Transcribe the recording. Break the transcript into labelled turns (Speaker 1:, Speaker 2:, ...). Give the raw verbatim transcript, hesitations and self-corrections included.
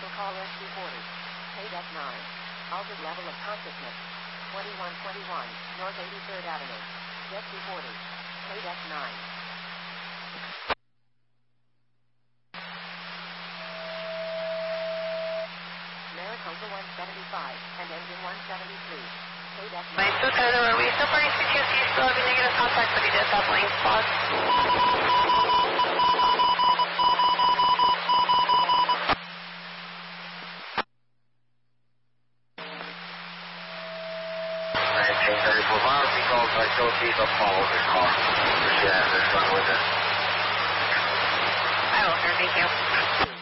Speaker 1: Vehicle call S two forty. K-Deck nine. Altered level of consciousness. twenty-one twenty-one, North eighty-third Avenue. Jet two forty. K-Deck nine. Maricopa one seventy-five and engine one seventy-three. K-Deck nine.
Speaker 2: Still tether, are we still burning C T S C? Still having negative contact, but he does have lane spots.
Speaker 3: nineteen thirty-four miles, he calls by Sophie's up follow the car. Yeah, there's one with it.
Speaker 2: I will, sir, thank you.